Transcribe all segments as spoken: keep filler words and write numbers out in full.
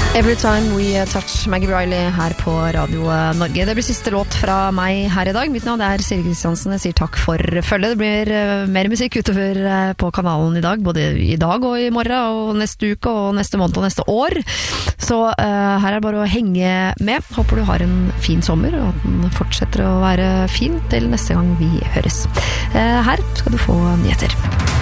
Every Time We Touch, Maggie Riley her på Radio Norge. Det blir siste låt fra meg her i dag. Mitt navn er Siri Kristiansen. Jeg sier takk for følget. Det blir mer musikk utover på kanalen i dag, både i dag og i morgen, og neste uke, og neste måned og neste år. Så uh, her er det bare å henge med. Håper du har en fin sommer, og at den fortsetter å være fin til neste gang vi høres. Uh, her skal du få nyheter.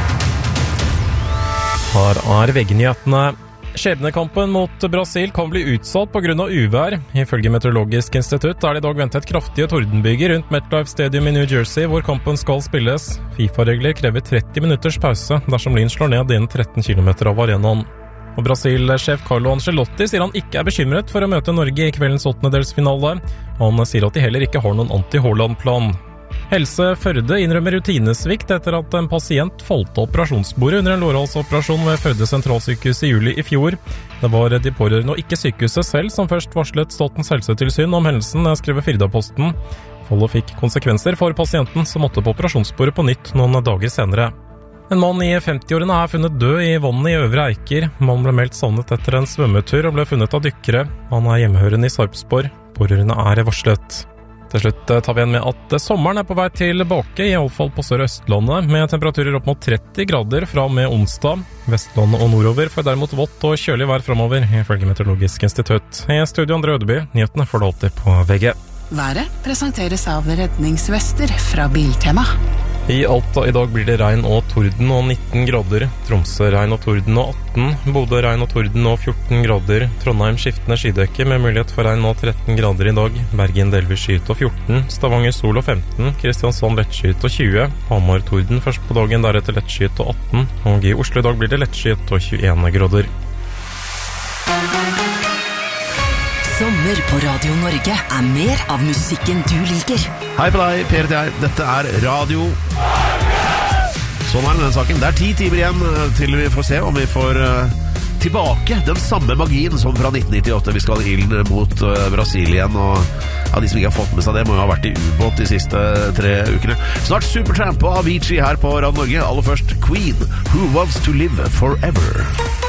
Her er V G-nyhetene. Skjebnekampen mot Brasil kan bli utsatt på grunn av uvær. Ifølge Meteorologisk institutt er det i dag ventet kraftige tordenbyger rundt MetLife Stadium i New Jersey, hvor kampen skal spilles. FIFA-regler krever tretti minutters pause dersom Lyn slår ned innen tretten kilometer av arenaen. Og Brasil-sjef Carlo Ancelotti sier han ikke er bekymret for å møte Norge i kveldens åttendedelsfinale. Han sier at de heller ikke har noen anti-Haaland-plan. Helse Førde innrømmer rutinesvikt etter at en pasient falt av operasjonsbordet under en lårhalsoperasjon ved Førde sentralsykehus i juli i fjor. Det var de pårørende og ikke sykehuset selv som først varslet Statens helsetilsyn om hendelsen, skriver Firdaposten. Fallet fikk konsekvenser for pasienten som måtte på operasjonsbordet på nytt noen dager senere. En mann i femti-årene er funnet død i vannet i Øvre Eiker. Mannen ble meldt savnet etter en svømmetur og ble funnet av dykkere. Han er hjemmehørende i Sarpsborg. Pårørende er varslet. Til slutt tar vi igjen med at sommeren er på vei tilbake, i alle fall på Sør-Østlandet, med temperaturer opp mot tretti grader fra og med onsdag. Vestlandet og nordover får derimot vått og kjølig vær fremover, ifølge Meteorologisk institutt. I studio Andre Ødeby, nyhetene får du alltid på V G. Været presenteres av redningsvester fra Biltema. I Alta i dag blir det regn og torden og nitten grader. Tromsø regn og torden og atten. Bodø regn og torden og fjorten grader. Trondheim skiftende skydekke med mulighet for regn og tretten grader i dag. Bergen delvis skyet og fjorten. Stavanger sol og femten. Kristiansand lettskyet og tjue. Hamar torden først på dagen, deretter lettskyet og atten. Og i Oslo i dag blir det lettskyet og tjueen grader. Sommer på Radio Norge er mer av musikken du liker. Hei på deg, Per til her. Dette er Radio Sånn er den saken. Det er ti timer igjen til vi får se om vi får uh, tilbake den samme magien som fra nitten nittiåtte. Vi skal inn mot uh, Brasil igjen, og ja, de som ikke har fått med seg det må jo ha vært i ubåt de siste tre ukene. Snart Supertramp og Avicii her på Radio Norge. Aller først Queen, Who Wants to Live Forever.